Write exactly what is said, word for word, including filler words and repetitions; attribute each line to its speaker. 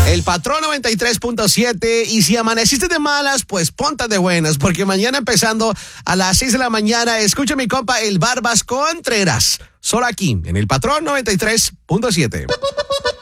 Speaker 1: El Patrón noventa y tres punto siete. Y si amaneciste de malas, pues ponte de buenas, porque mañana empezando a las seis de la mañana, escucha mi compa el Barbas Contreras. Solo aquí, en el Patrón noventa y tres punto siete.